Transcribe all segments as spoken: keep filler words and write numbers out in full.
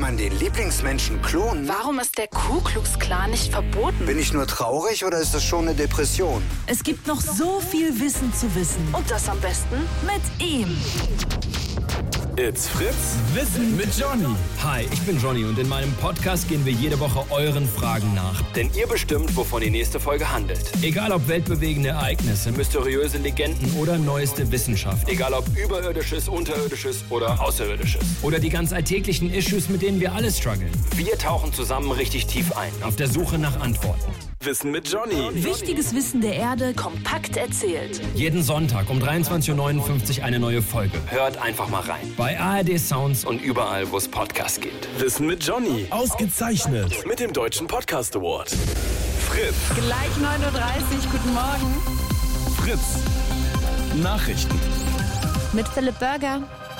man den Lieblingsmenschen klonen? Warum ist der Ku Klux Klan nicht verboten? Bin ich nur traurig oder ist das schon eine Depression? Es gibt noch so viel Wissen zu wissen. Und das am besten Mit ihm. It's Fritz Wissen mit Johnny. Hi, ich bin Johnny und in meinem Podcast gehen wir jede Woche euren Fragen nach. Denn ihr bestimmt, wovon die nächste Folge handelt. Egal ob weltbewegende Ereignisse, mysteriöse Legenden oder neueste Wissenschaft. Egal ob überirdisches, unterirdisches oder außerirdisches. Oder die ganz alltäglichen Issues, mit denen wir alle strugglen. Wir tauchen zusammen richtig tief ein. Auf der Suche nach Antworten. Wissen mit Johnny. Wichtiges Wissen der Erde kompakt erzählt. Jeden Sonntag um dreiundzwanzig Uhr neunundfünfzig eine neue Folge. Hört einfach mal rein. Bei A R D Sounds Und überall, wo es Podcasts gibt. Wissen mit Johnny. Ausgezeichnet. Mit dem Deutschen Podcast Award. Fritz. Gleich neun Uhr dreißig. Guten Morgen. Fritz. Nachrichten. Mit Philipp Burger.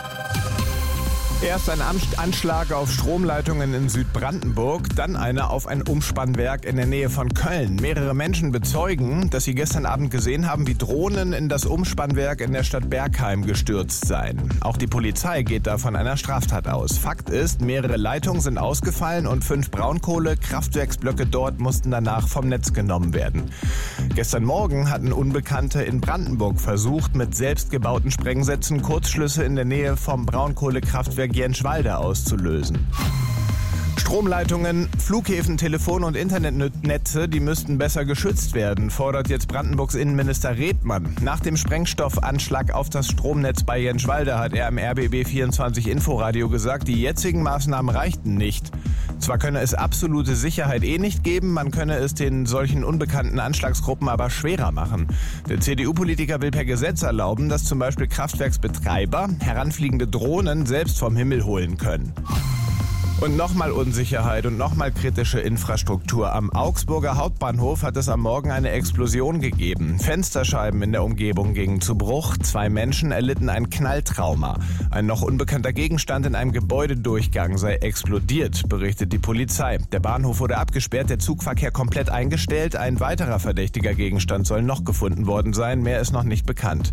Erst ein Anschlag auf Stromleitungen in Südbrandenburg, dann einer auf ein Umspannwerk in der Nähe von Köln. Mehrere Menschen bezeugen, dass sie gestern Abend gesehen haben, wie Drohnen in das Umspannwerk in der Stadt Bergheim gestürzt seien. Auch die Polizei geht da von einer Straftat aus. Fakt ist, mehrere Leitungen sind ausgefallen und fünf Braunkohle-Kraftwerksblöcke dort mussten danach vom Netz genommen werden. Gestern Morgen hatten Unbekannte in Brandenburg versucht, mit selbstgebauten Sprengsätzen Kurzschlüsse in der Nähe vom Braunkohlekraftwerk Jenschwalde auszulösen. Stromleitungen, Flughäfen, Telefon- und Internetnetze, die müssten besser geschützt werden, fordert jetzt Brandenburgs Innenminister Redmann. Nach dem Sprengstoffanschlag auf das Stromnetz bei Jenschwalde hat er im R B B vierundzwanzig Inforadio gesagt, die jetzigen Maßnahmen reichten nicht. Zwar könne es absolute Sicherheit eh nicht geben, man könne es den solchen unbekannten Anschlagsgruppen aber schwerer machen. Der C D U-Politiker will per Gesetz erlauben, dass zum Beispiel Kraftwerksbetreiber heranfliegende Drohnen selbst vom Himmel holen können. Und nochmal Unsicherheit und nochmal kritische Infrastruktur. Am Augsburger Hauptbahnhof hat es am Morgen eine Explosion gegeben. Fensterscheiben in der Umgebung gingen zu Bruch. Zwei Menschen erlitten ein Knalltrauma. Ein noch unbekannter Gegenstand in einem Gebäudedurchgang sei explodiert, berichtet die Polizei. Der Bahnhof wurde abgesperrt, der Zugverkehr komplett eingestellt. Ein weiterer verdächtiger Gegenstand soll noch gefunden worden sein. Mehr ist noch nicht bekannt.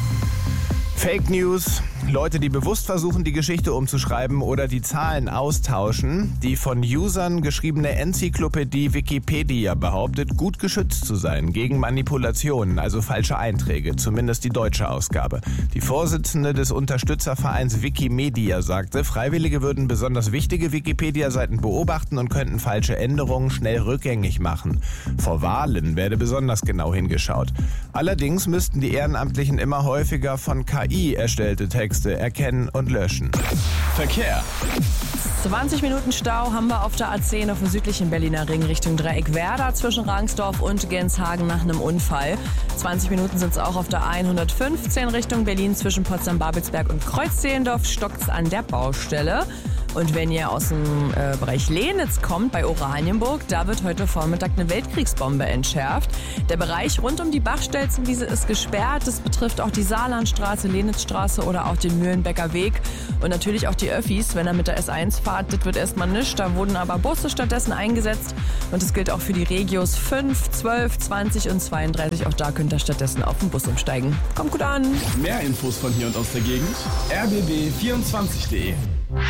Fake News, Leute, die bewusst versuchen, die Geschichte umzuschreiben oder die Zahlen austauschen. Die von Usern geschriebene Enzyklopädie Wikipedia behauptet, gut geschützt zu sein gegen Manipulationen, also falsche Einträge, zumindest die deutsche Ausgabe. Die Vorsitzende des Unterstützervereins Wikimedia sagte, Freiwillige würden besonders wichtige Wikipedia-Seiten beobachten und könnten falsche Änderungen schnell rückgängig machen. Vor Wahlen werde besonders genau hingeschaut. Allerdings müssten die Ehrenamtlichen immer häufiger von K I erstellte Texte erkennen und löschen. Verkehr. zwanzig Minuten Stau haben wir auf der A zehn auf dem südlichen Berliner Ring Richtung Dreieckwerder zwischen Rangsdorf und Genshagen nach einem Unfall. zwanzig Minuten sind es auch auf der A hundertfünfzehn Richtung Berlin zwischen Potsdam-Babelsberg und Kreuzzehlendorf, stockt's an der Baustelle. Und wenn ihr aus dem äh, Bereich Lenitz kommt, bei Oranienburg, da wird heute Vormittag eine Weltkriegsbombe entschärft. Der Bereich rund um die Bachstelzenwiese ist gesperrt. Das betrifft auch die Saarlandstraße, Lenitzstraße oder auch den Mühlenbecker Weg. Und natürlich auch die Öffis, wenn ihr mit der S eins fahrt. Das wird erstmal nichts. Da wurden aber Busse stattdessen eingesetzt. Und das gilt auch für die Regios fünf, zwölf, zwanzig und zweiunddreißig. Auch da könnt ihr stattdessen auf den Bus umsteigen. Kommt gut an. Mehr Infos von hier und aus der Gegend. r b b vierundzwanzig punkt d e.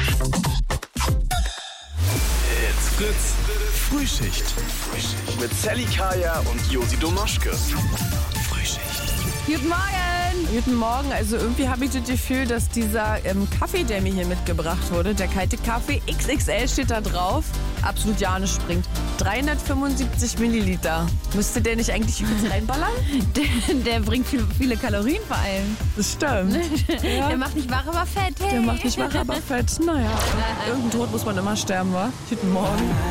It's Fritz Frühschicht. Frühschicht. Mit Sally Kaya und Josi Domoschke. Frühschicht. Guten Morgen! Guten Morgen. Also irgendwie habe ich das Gefühl, dass dieser ähm, Kaffee, der mir hier mitgebracht wurde, der kalte Kaffee, X X L steht da drauf, absolut ja nicht springt. dreihundertfünfundsiebzig Milliliter. Müsste der nicht eigentlich kurz reinballern? Der, der bringt viel, viele Kalorien vor allem. Das stimmt. Ja. Der macht nicht wach, aber fett. Hey. Der macht nicht wach, aber fett. Naja, irgendein Tod muss man immer sterben, wa? Guten Morgen.